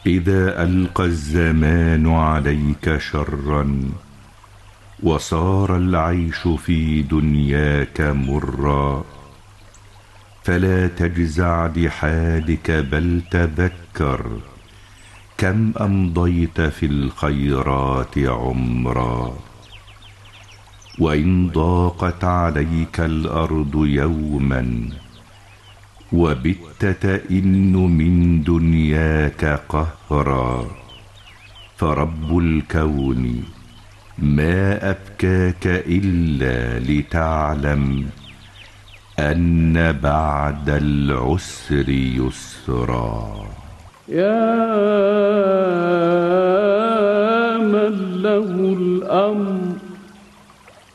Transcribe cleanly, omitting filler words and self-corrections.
إذا ألقى الزمان عليك شرا وصار العيش في دنياك مرا، فلا تجزع لحالك بل تذكر كم أمضيت في الخيرات عمرا. وإن ضاقت عليك الأرض يوما وبت تئن من دنياك قهرا، فرب الكون ما أبكاك إلا لتعلم أن بعد العسر يسرا. يا من له الأمر